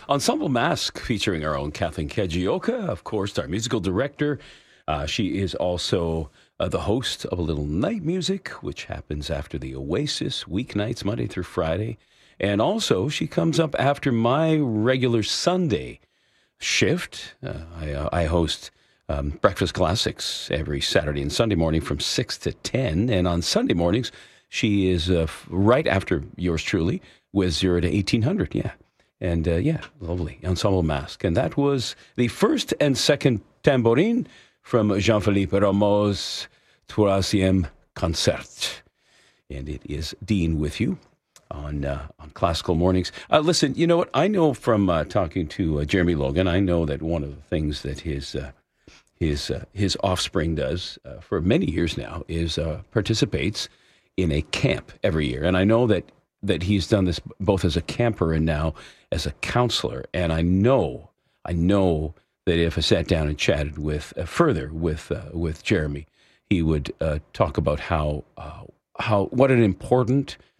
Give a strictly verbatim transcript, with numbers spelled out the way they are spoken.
Ensemble Mask featuring our own Kathleen Kajioka, of course, our musical director. Uh, she is also uh, the host of A Little Night Music, which happens after the Oasis, weeknights, Monday through Friday. And also, she comes up after my regular Sunday shift. Uh, I, uh, I host um, Breakfast Classics every Saturday and Sunday morning from six to ten. And on Sunday mornings, she is uh, right after yours truly with zero to eighteen hundred. Yeah. And uh, yeah, lovely. Ensemble Mask. And that was the first and second tambourine from Jean-Philippe Rameau's Troisième Concert. And it is Dean with you on uh, on Classical Mornings. Uh, listen, you know what? I know from uh, talking to uh, Jeremy Logan, I know that one of the things that his uh, his uh, his offspring does uh, for many years now is uh, participates in a camp every year. And I know that that he's done this both as a camper and now as a counselor. And I know, I know that if I sat down and chatted with uh, further with uh, with Jeremy, he would uh, talk about how uh, how what an important